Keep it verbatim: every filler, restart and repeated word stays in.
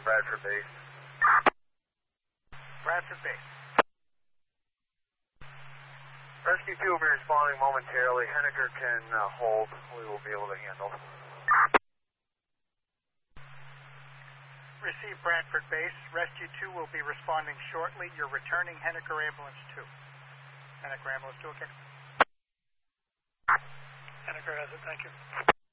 Bradford Base. Bradford Base. Rescue two will be responding momentarily. Henniker can uh, hold. We will be able to handle. Receive Bradford Base. Rescue two will be responding shortly. You're returning Henniker Ambulance two. Henniker Ambulance two, okay? Henniker has it, thank you.